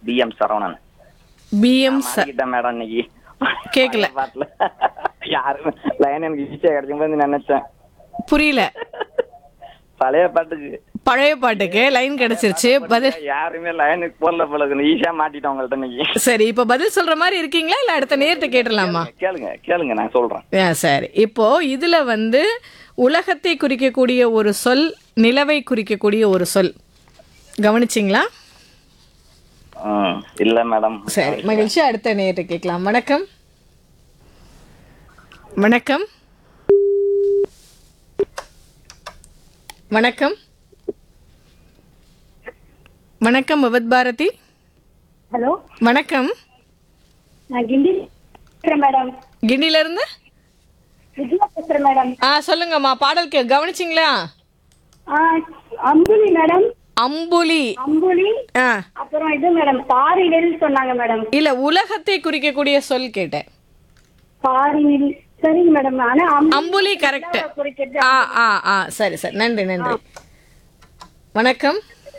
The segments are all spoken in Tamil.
பிஎம் சரவணன். பிஎம் மாறிக்கிட்டேன் மேடம் இன்னைக்கு. கேக்கல. பாட்டுல யாருமே லைன் எனக்கு ஈஸியா கிடைக்கும் நினைச்சேன். புரியல. பழைய பாட்டுக்கு பழைய பாட்டுக்கு லைன் கிடைச்சிருச்சு. பதில் யாருமே லைனுக்கு போடல போல ஈஸியா மாட்டிட்டோம் உங்கள்ட்ட இன்னைக்கு. சரி, இப்ப பதில் சொல்ற மாதிரி இருக்கீங்களா இல்ல அடுத்த நேரத்தை கேட்டலாமா? கேளுங்க கேளுங்க நான் சொல்றேன். சரி, இப்போ இதுல வந்து உலகத்தை குறிக்கக்கூடிய ஒரு சொல், நிலவை குறிக்கக்கூடிய ஒரு சொல். கவனிச்சிங்களா? இல்ல மேடம். சரி, மகிழ்ச்சி. அடுத்த நேரத்தை கேட்கலாம். வணக்கம். வணக்கம். வணக்கம். வணக்கம் விவத் பாரதி. ஹலோ வணக்கம். நான் கிண்டி பேசுறேன் மேடம். கிண்டில இருந்து விஜயா பேசுறேன் மேடம். சொல்லுங்கம்மா. பாடல் கவனிச்சிங்களா? அம்புலி மேடம். அம்புலி. அம்புலி. அப்புறம் இது மேடம் பாரினில் சொன்னாங்க மேடம். இல்ல, உலகத்தை குறிக்கக்கூடிய சொல் கேட்டேன். பாரினில். சரிங்க மேடம். ஆனா அம்புலி கரெக்ட். சரி சரி, நன்றி நன்றி. வணக்கம்.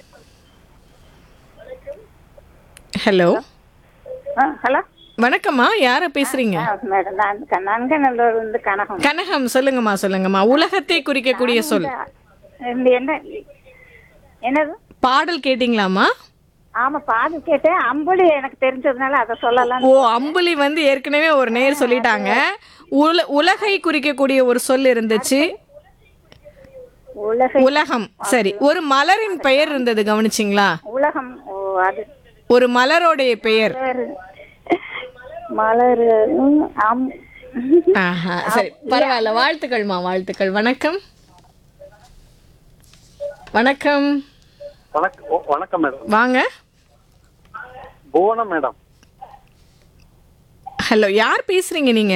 ஹலோ. ஹலோ வணக்கம்மா, யார பேசுறீங்க? மேடம் நான் நன்கநல்லூர்ல இருந்து கனகம். கனகம், சொல்லுங்கம்மா சொல்லுங்கம்மா. உலகத்தை குறிக்கக்கூடிய சொல் என்ன என்னது? பாடல் கேட்டீங்களாமா? ஆமா பாடல் கேட்டேன். அம்புலி எனக்கு தெரிஞ்சதுனால அதை சொல்லலாம். ஓ, அம்புலி வந்து ஏற்கனவே ஒரு நேர் சொல்லிட்டாங்க. உலகை குறிக்கக்கூடிய ஒரு சொல் இருந்துச்சு. உலகம். சரி, ஒரு மலரின் பெயர் இருந்தது, கவனிச்சிங்களா? உலகம். அது ஒரு மலரோடைய பெயர். மலர். சரி, பரவாயில்ல. வாழ்த்துக்கள்மா, வாழ்த்துக்கள். வணக்கம். வணக்கம். வணக்கம் மேடம். வாங்க. புவனம் மேடம். ஹலோ, யார் பேசுறீங்க நீங்க?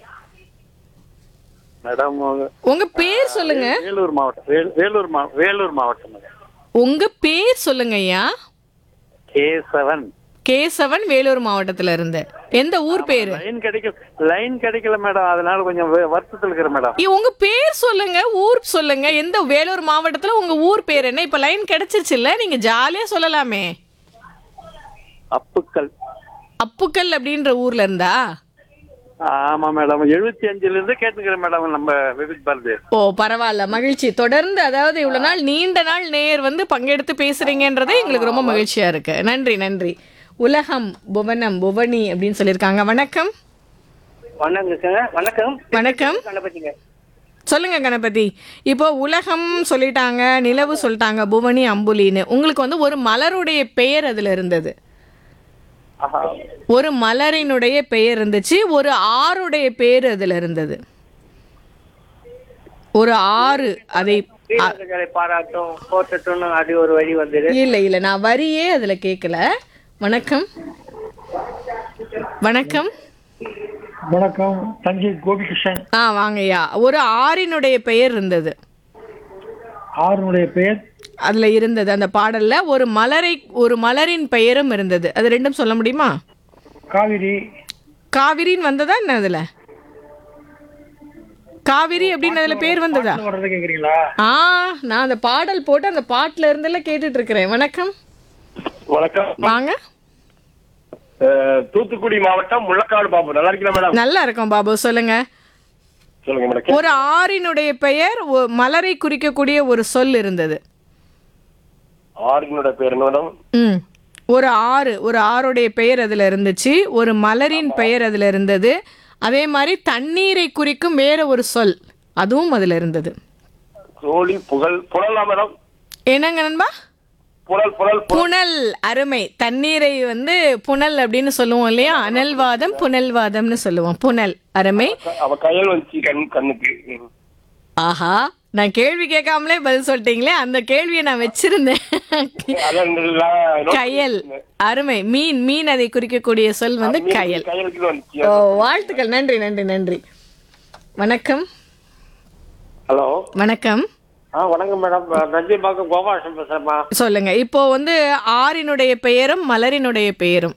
மேடம் உங்க பேர் சொல்லுங்க. வேலூர் மாவட்டம். வேலூர் மாவட்டம். உங்க பேர் சொல்லுங்க ஐயா. கேசவன். கேசவன், வேலூர் மாவட்டத்துல இருந்து. எந்த ஊர் பேரு? லைன் கிடைக்கல மேடம், அதனால கொஞ்சம் வருத்தத்தில் இருக்கிற மேடம். உங்க பேர் சொல்லுங்க, ஊர் சொல்லுங்க. எந்த வேலூர் மாவட்டத்துல உங்க ஊர் பேர் என்ன? இப்ப லைன் கிடைச்சிருச்சு இல்ல, நீங்க ஜாலியா சொல்லலாமே. அப்புக்கல். அப்புக்கல் அப்படின்ற ஊர்ல இருந்தா? ஆமா மேடம், 75ல இருந்து கேட்டுக்கிறேன் மேடம் நம்ம விவித் பாரதி. ஓ, பரவாயில்ல, மகிழ்ச்சி. தொடர்ந்து, அதாவது இவ்வளவு நாள் நீண்ட நாள் நேர் வந்து பங்கெடுத்து பேசுறீங்கன்றதே எங்களுக்கு ரொம்ப மகிழ்ச்சியா இருக்கு. நன்றி நன்றி. உலகம், புவனம், புவனி அப்படின்னு சொல்லியிருக்காங்க. வணக்கம். வணக்கம். வணக்கம். சொல்லுங்க கணபதி. இப்போ உலகம் சொல்லிட்டாங்க, நிலவு சொல்லிட்டாங்க, புவனி, அம்புலின்னு. உங்களுக்கு வந்து ஒரு மலருடைய பெயர் அதுல இருந்தது. ஒரு மலரினுடைய பெயர் இருந்துச்சு. ஒரு ஆறுடைய பேர் அதுல இருந்தது. ஒரு ஆறு. அதை இல்ல இல்ல, நான் வரியே அதுல கேட்கல. வணக்கம். வணக்கம். வணக்கம். தஞ்சை கோபிகிருஷ்ணன். வாங்கய்யா. ஒரு ஆறினுடைய பெயர் இருந்தது. ஆறுனுடைய பெயர் அதுல இருந்தது. அந்த பாடல்ல ஒரு மலரின் பெயரும் இருந்தது. அது ரெண்டும் சொல்ல முடியுமா? காவிரி. காவிரின்னு வந்ததா என்ன? அதுல காவிரி அப்படின்னு அதுல பேர் வந்ததா? கேக்குறீங்களா? நான் அந்த பாடல் போட்டு அந்த பாட்டுல இருந்தெல்லாம் கேட்டுட்டு இருக்கிறேன். வணக்கம். வணக்கம். வாங்க. தூத்துக்குடி மாவட்டம் முள்ளக்காடு பாபு. நல்லா இருக்கீங்களா மேடம்? நல்லா இருக்கும் பாபு, சொல்லுங்க. சொல்லுங்க மேடம். ஒரு ஆறினுடைய பெயர், மலரை குறிக்கக்கூடிய ஒரு சொல் இருந்தது. ஆறினுடைய பெயர் என்ன மேடம்? ஒரு ஆறுடைய பெயர் அதுல இருந்துச்சு. ஒரு மலரின் பெயர் அதுல இருந்தது. அதே மாதிரி தண்ணீரை குறிக்கும் வேற ஒரு சொல் அதுவும் அதுல இருந்தது. என்னங்க நண்பா? புனல். அருமை. தண்ணீரை வந்து புனல் அப்படின்னு சொல்லுவோம் இல்லையா? அனல்வாதம், புனல்வாதம்னு சொல்லுவோம். புனல். அருமை. ஆஹா, நான் கேள்வி கேட்காமலே பதில் சொல்லிட்டீங்களே. அந்த கேள்வியை நான் வச்சிருந்தேன். கயல். அருமை. மீன் அதை குறிக்கக்கூடிய சொல் வந்து கயல். ஓ, வாழ்த்துக்கள். நன்றி நன்றி நன்றி. வணக்கம். ஹலோ. வணக்கம். வணக்கம் மேடம். நந்திபாக்கம் கோபாலன் பேசுறேன்மா. சொல்லுங்க. இப்போ வந்து ஆறினுடைய பெயரும் மலரினுடைய பெயரும்.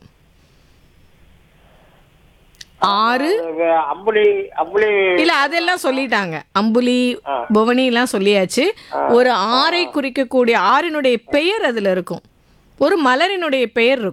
ஆறு. அம்புலி. இல்ல, அதெல்லாம் சொல்லிட்டாங்க. அம்புலி, புவனி எல்லாம் சொல்லியாச்சு. ஒரு ஆறை குறிக்கக்கூடிய ஆறினுடைய பெயர் அதுல இருக்கும். ஒரு மலரினுடைய பெயர் இருக்கும்.